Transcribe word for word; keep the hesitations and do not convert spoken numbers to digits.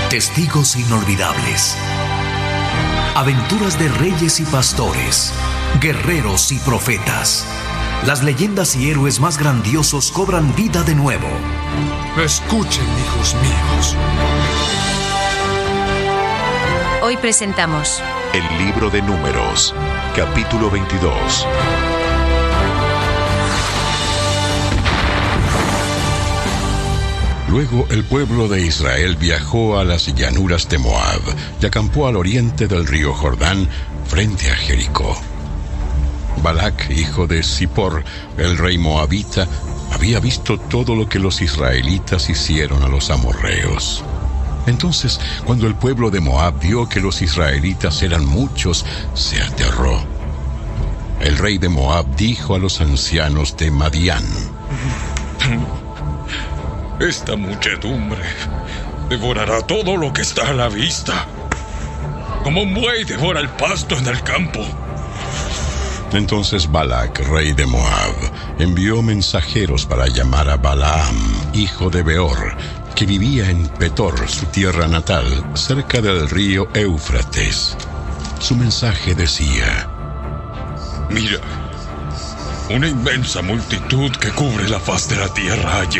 Testigos inolvidables. Aventuras de reyes y pastores, guerreros y profetas. Las leyendas y héroes más grandiosos cobran vida de nuevo. Escuchen, hijos míos. Hoy presentamos El libro de Números, capítulo veintidós. Luego el pueblo de Israel viajó a las llanuras de Moab y acampó al oriente del río Jordán, frente a Jericó. Balac, hijo de Zippor, el rey moabita, había visto todo lo que los israelitas hicieron a los amorreos. Entonces, cuando el pueblo de Moab vio que los israelitas eran muchos, se aterró. El rey de Moab dijo a los ancianos de Madián: Esta muchedumbre devorará todo lo que está a la vista, como un buey devora el pasto en el campo. Entonces Balac, rey de Moab, envió mensajeros para llamar a Balaam, hijo de Beor, que vivía en Petor, su tierra natal, cerca del río Éufrates. Su mensaje decía: Mira, una inmensa multitud que cubre la faz de la tierra allí.